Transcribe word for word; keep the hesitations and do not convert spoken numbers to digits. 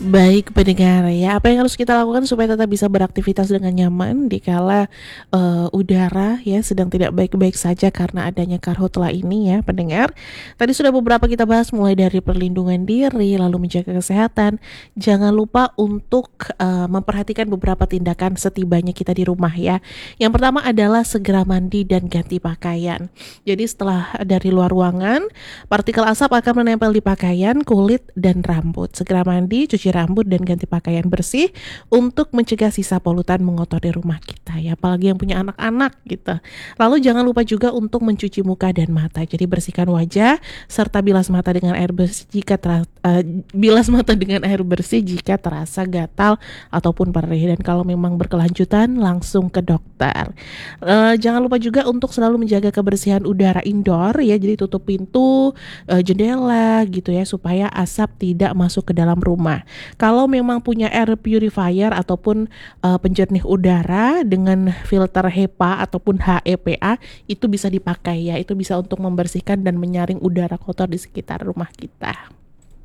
Baik pendengar ya, apa yang harus kita lakukan supaya tetap bisa beraktivitas dengan nyaman dikala uh, udara ya sedang tidak baik-baik saja karena adanya karhutla ini ya pendengar. Tadi sudah beberapa kita bahas mulai dari perlindungan diri, lalu menjaga kesehatan. Jangan lupa untuk uh, memperhatikan beberapa tindakan setibanya kita di rumah ya. Yang pertama adalah segera mandi dan ganti pakaian. Jadi setelah dari luar ruangan, partikel asap akan menempel di pakaian, kulit, dan rambut. Segera mandi, cuci rambut dan ganti pakaian bersih untuk mencegah sisa polutan mengotori rumah kita ya, apalagi yang punya anak-anak gitu. Lalu jangan lupa juga untuk mencuci muka dan mata. Jadi bersihkan wajah serta bilas mata dengan air bersih jika ter, uh, bilas mata dengan air bersih jika terasa gatal ataupun perih, dan kalau memang berkelanjutan langsung ke dokter. Uh, jangan lupa juga untuk selalu menjaga kebersihan udara indoor ya. Jadi tutup pintu, uh, jendela gitu ya supaya asap tidak masuk ke dalam rumah. Kalau memang punya air purifier ataupun uh, penjernih udara dengan filter HEPA ataupun HEPA, itu bisa dipakai ya. Itu bisa untuk membersihkan dan menyaring udara kotor di sekitar rumah kita.